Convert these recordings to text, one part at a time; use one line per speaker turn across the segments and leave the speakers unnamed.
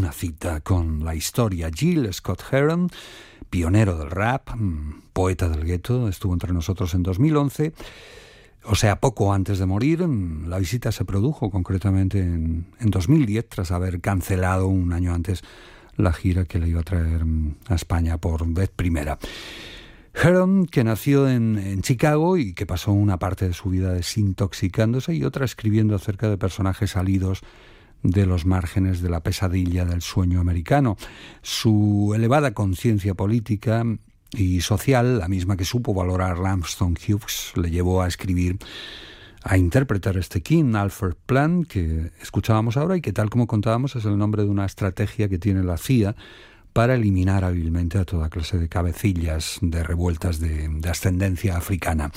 una cita con la historia. Gil Scott Heron, pionero del rap, poeta del gueto, estuvo entre nosotros en 2011. O sea, poco antes de morir. La visita se produjo concretamente en 2010, tras haber cancelado un año antes la gira que le iba a traer a España por vez primera. Heron, que nació en Chicago y que pasó una parte de su vida desintoxicándose y otra escribiendo acerca de personajes salidos de los márgenes de la pesadilla del sueño americano. Su elevada conciencia política y social, la misma que supo valorar Langston Hughes, le llevó a escribir, a interpretar este King Alfred Plan que escuchábamos ahora y que, tal como contábamos, es el nombre de una estrategia que tiene la CIA para eliminar hábilmente a toda clase de cabecillas de revueltas de ascendencia africana.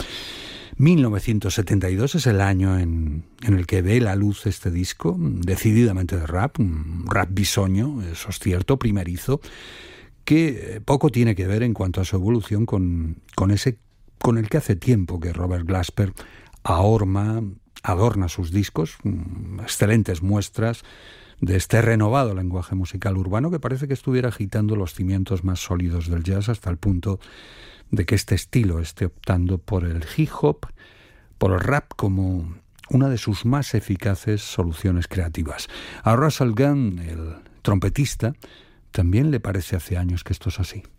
1972 es el año en el que ve la luz este disco, decididamente de rap, un rap bisoño, eso es cierto, primerizo, que poco tiene que ver en cuanto a su evolución con el que hace tiempo que Robert Glasper adorna sus discos, excelentes muestras de este renovado lenguaje musical urbano que parece que estuviera agitando los cimientos más sólidos del jazz, hasta el punto de que este estilo esté optando por el hip hop, por el rap como una de sus más eficaces soluciones creativas. A Russell Gunn, el trompetista, también le parece hace años que esto es así.